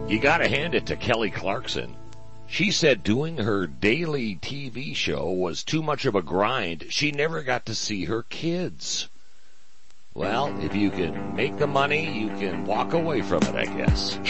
You gotta hand it to Kelly Clarkson. She said doing her daily TV show was too much of a grind. She never got to see her kids. Well, if you can make the money, you can walk away from it, I guess.